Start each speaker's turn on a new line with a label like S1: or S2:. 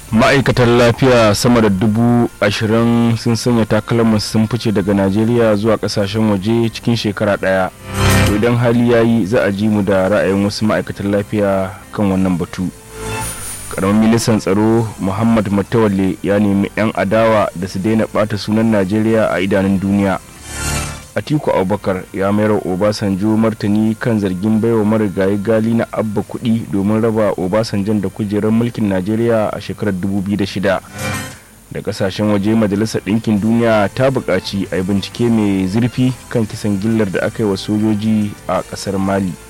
S1: ma'aikatan lafiya sama da 20,000 sun sanya takalman sun fice daga najeriya zuwa kasashen waje cikin shekara daya. To idan hali yayi za a ji mu da ra'ayin wasu ma'aikatan lafiya kan wannan batu. Karamin ministan tsaro Muhammad Matawalle ya nemi 'yan adawa da su daina bata sunan najeriya a idanun duniya. Atiku Abubakar ya mayar wa Obasanjo martani kan zargin baiwa marigayi gali na abba kuɗi domin raba Obasanjon da kujerar mulkin Najeriya a shekarar 2006. Da kasashen waje Majalisar Ɗinkin Duniya ta buƙaci a yi bincike mai zurfi kan kisan gillar da aka yi wa sojoji a ƙasar Mali.